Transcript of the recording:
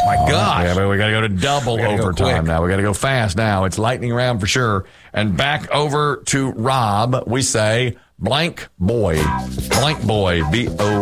my gosh. Yeah, but we got to go to double overtime now. We got to go fast now. It's lightning round for sure. And back over to Rob, we say blank boy. Blank boy, B-O